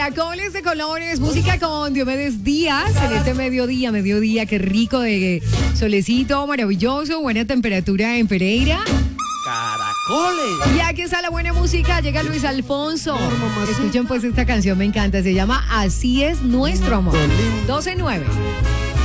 Caracoles de colores, música con Diomedes Díaz en este mediodía, qué rico de solecito maravilloso, buena temperatura en Pereira. ¡Caracoles! Y aquí está la buena música, llega Luis Alfonso. Escuchen pues esta canción, me encanta, se llama Así es nuestro amor. 12:09.